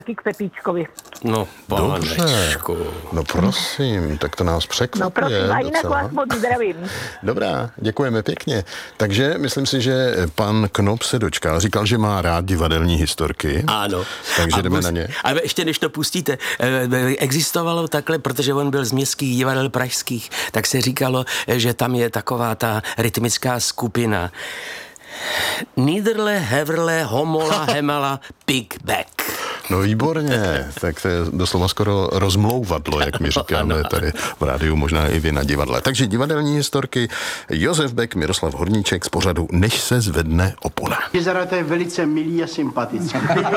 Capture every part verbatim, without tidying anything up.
k Pepíčkovi. No, Panečku. No prosím, tak to nás překvapuje. No prosím, a jinak docela. vás moc zdravím. Dobrá, děkujeme pěkně. Takže myslím si, že pan Knop se dočkal. Říkal, že má rád divadelní historky. Ano. Takže a jdeme mus, na ně. A ještě než to pustíte, existovalo takhle, protože on byl z městských divadel pražských, tak se říkalo, že tam je taková ta rytmická skupina. Niederle, Heverle, Homola, Hemala, Pigback. No výborně, tak to je doslova skoro rozmlouvadlo, jak my říkáme tady v rádiu, možná i vy na divadle. Takže divadelní historky, Josef Beck, Miroslav Horníček z pořadu Než se zvedne opona. Jezera, to je velice milý a sympatický.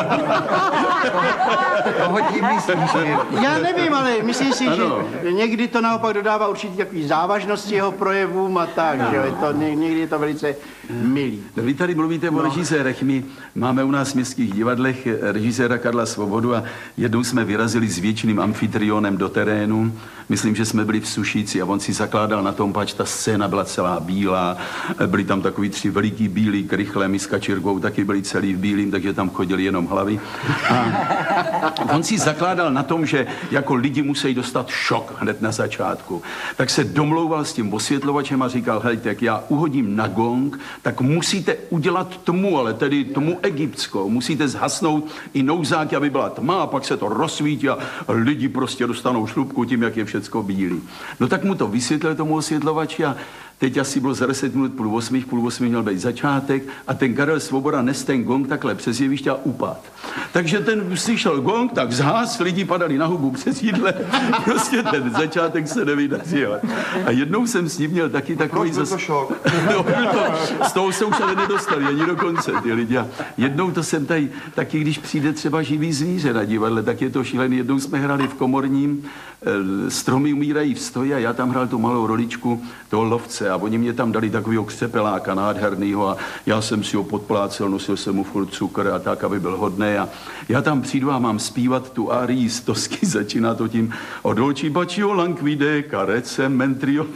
Já nevím, ale myslím si, ano. že někdy to naopak dodává určitě takový závažnosti jeho projevům a tak, ano. že to, někdy je to velice milý. Vy tady mluvíte no. o režisérech, my máme u nás v městských divadlech režiséra Karla Svobodu a jednou jsme vyrazili s většiným amfitrionem do terénu. Myslím, že jsme byli v Sušíci a on si zakládal na tom, pač ta scéna byla celá bílá. Byli tam takový tři veliký bílí krychle, my s Kačírkou taky byli celý v bílým, takže tam chodili jenom hlavy. A on si zakládal na tom, že jako lidi musí dostat šok hned na začátku. Tak se domlouval s tím osvětlovačem a říkal, hejte, jak já uhodím na gong, tak musíte udělat tmu, ale tedy tmu egyptskou. Musíte zhasnout i nouzáky, aby byla tma a pak se to rozsvítí a lidi prostě dostanou šlupku tím, jak je všecko bílý. No tak mu to vysvětlil tomu osvětlovači a teď asi bylo za deset minut půl osmých, půl osmých měl být začátek a ten Karel Svoboda nes ten gong takhle přes jeviště a upad. Takže ten slyšel gong, tak zhás, lidi padali na hubu přes jídle, prostě ten začátek se nevydařil. A jednou jsem s ním měl taky takový zas... to šok. No, to, z toho se už ale nedostali ani do konce ty lidi. A jednou to jsem tady, taky když přijde třeba živý zvíře na divadle, tak je to šílený. Jednou jsme hráli v Komorním, Stromy umírají v stoji a já tam hrál tu malou roličku toho lovce a oni mě tam dali takovýho křepeláka nádhernýho a já jsem si ho podplácel, nosil jsem mu furt cukr a tak, aby byl hodnej a já tam přijdu a mám zpívat tu árii z Tosky, začíná to tím od dolčí bačího lanquide, carece, mentrio,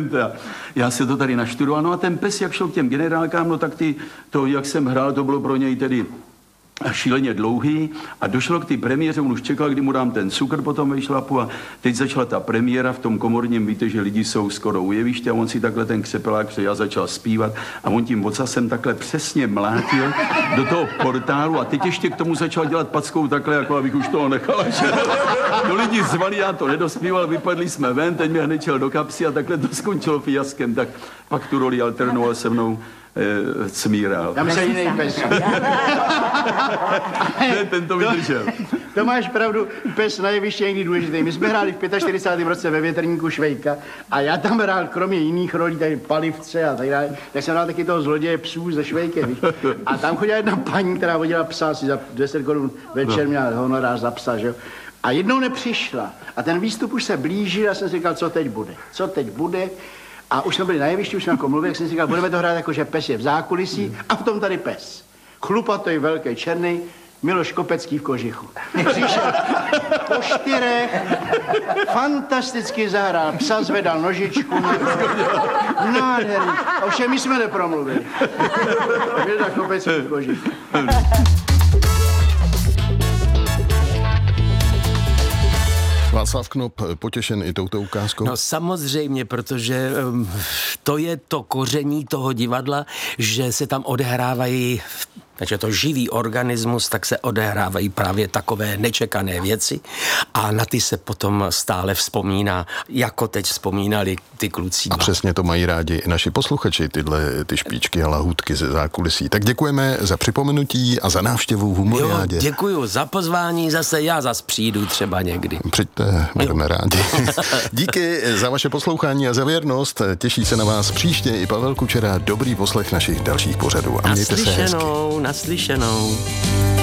já se to tady naštudoval, no a ten pes, jak šel k těm generálkám, no tak ty, to, jak jsem hrál, to bylo pro něj tedy a šíleně dlouhý a došlo k té premiéře, on už čekal, kdy mu dám ten cukr po tom vejšlapu a teď začala ta premiéra v tom Komorním, víte, že lidi jsou skoro u jeviště a on si takhle ten křepelák přejel a začal zpívat a on tím ocasem takhle přesně mlátil do toho portálu a teď ještě k tomu začal dělat packou takhle, jako abych už toho nechala. To lidi zvali, já to nedospíval, vypadli jsme ven, teď mě hned čel do kapsy a takhle to skončilo fiaskem, tak pak tu roli alternoval se mnou e, Cmíral. Tam se jiný pes. Ne, ten to vydržel. To, to máš pravdu, pes na jevišti je někdy důležitý. My jsme hráli v čtyřicátém pátém roce ve Větrníku Švejka a já tam hrál kromě jiných rolí, tady Palivce a tak dále, tak jsem hrál taky toho zloděje psů ze Švejke, víš? A tam chodila jedna paní, která vodila psa, si za deset korun večer měla honorář za psa, že jo? A jednou nepřišla a ten výstup už se blížil a jsem si říkal, co teď bude, co teď bude. A už jsme byli na jevišti, už jsme jako mluvili, jak jsem si říkal, budeme to hrát jako, že pes je v zákulisí a v tom tady pes. Chlupatý, velký, černý, Miloš Kopecký v kožichu. Přišel po čtyřech, fantasticky zahrál, psa zvedal nožičku, nádherný. Ovšem my jsme nepromluvili. Milda Kopecký v kožichu. Václav Knop potěšen i touto ukázkou? No samozřejmě, protože um, to je to koření toho divadla, že se tam odehrávají, takže to živý organismus, tak se odehrávají právě takové nečekané věci a na ty se potom stále vzpomíná, jako teď vzpomínali ty kluci. A přesně to mají rádi i naši posluchači, tyhle ty špičky a lahůdky ze zákulisí. Tak děkujeme za připomenutí a za návštěvu v Humoriádě. Jo, děkuju za pozvání, zase já zas přijdu třeba někdy. Přijďte, budeme rádi. Díky za vaše poslouchání a za věrnost. Těší se na vás příště i Pavel Kučera. Dobrý poslech našich dalších pořadů a mějte se hezky. Naslyšenou.